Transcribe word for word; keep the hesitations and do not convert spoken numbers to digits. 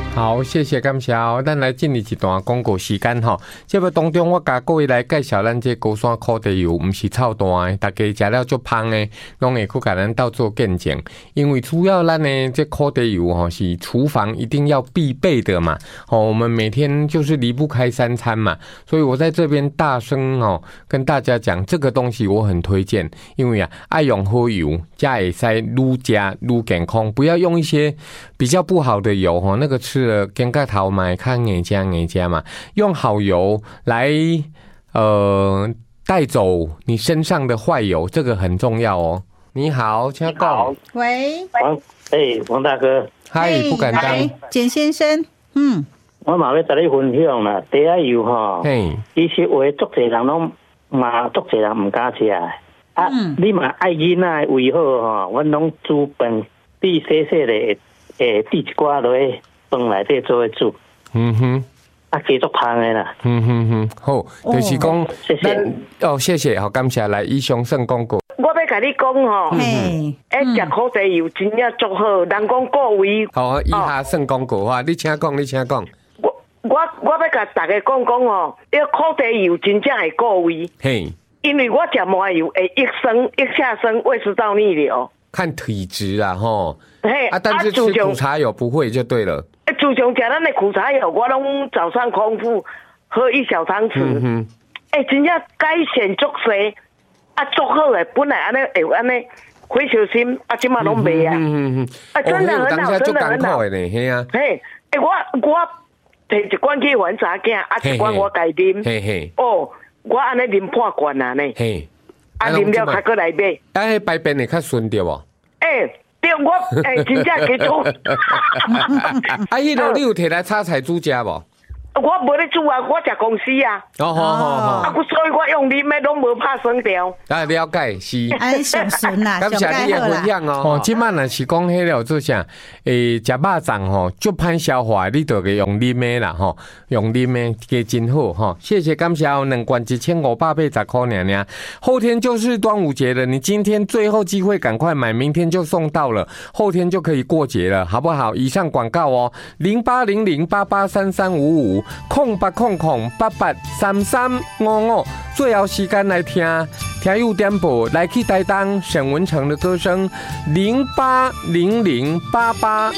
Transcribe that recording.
好，谢谢感谢哦。咱来进入一段广告时间吼。节目当中，我甲各位来介绍咱这高山烤地油，唔是臭蛋的，大家食了足芳的，拢会去甲咱斗做见证。因为主要咱的这烤地油吼是厨房一定要必备的嘛。哦，我们每天就是离不开三餐嘛，所以我在这边大声哦跟大家讲，这个东西我很推荐，因为啊爱用好油，加会使愈食愈健康，不要用一些比较不好的油吼，那个吃了跟个头嘛，看眼家眼家嘛，用好油来呃带走你身上的坏油，这个很重要哦。你好，请讲。 喂， 王，哎、欸，王大哥， 嗨，不敢当， 简先生，嗯， 我嘛要跟你分享啦，茶仔油吼，其实有的足侪人拢嘛，足侪人唔敢食的。啊，嗯、你嘛爱囡仔的胃好吼，阮拢煮饭，滴细细的，诶，滴一寡落去饭内底做伙煮。嗯哼。啊，继续芳的啦。嗯哼哼， 好，就是讲， 谢谢。 哦，谢谢，好，感谢。来，以上算广告。 我要甲你讲吼， 嘿， 哎，食烤地油真正足好，人讲顾胃。 好，以下算广告哈，你请讲，你请讲。 我我我要甲大家讲讲哦，这烤地油真正会顾胃。嘿。因为我食麻油会益生、益下生、胃食道逆流。 看体质啦，吼。嘿，啊，但是吃苦茶油不会就对了。 哎，自从食咱的苦茶油，我拢早上空腹喝一小汤匙。嗯哼。哎，真正改善足多，啊，足好诶！本来安尼会安尼火烧心，啊，即马拢袂啊。嗯嗯嗯。啊，真的很好，真的很好。 嘿啊。 嘿，哎，我我摕一罐去还查囝，啊，一罐我家啉。嘿嘿。哦。我安尼啉半罐啊呢，嘿，啊啉了还搁来买， 啊，迄排便会较顺对无？ 诶，对我诶，真正几多。 啊，迄落你有摕来炒菜煮食无？ 我无咧煮啊，我食公司啊。哦好好好。啊，所以我用啉的拢无怕生掉。 啊，了解是。 哎，上顺啦， 感谢你的分享哦。哦，即摆若是讲迄了做啥？诶，食肉粽吼，足歹消化，你就给用啉的啦吼，用啉的加真好吼。谢谢感谢哦，两罐一千五百八十块尔尔。后天就是端午节了，你今天最后机会赶快买，明天就送到了，后天就可以过节了，好不好？以上广告哦，零八零零八八三三五五。空八空空八八三三五五，最后时间来听听友点播，来去台东沈文成的歌声，零八零零八八